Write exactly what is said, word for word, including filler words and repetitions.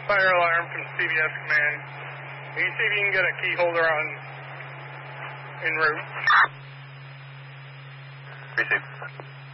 Fire alarm from C B S Command. Can you see if you can get a key holder on en route? Receive.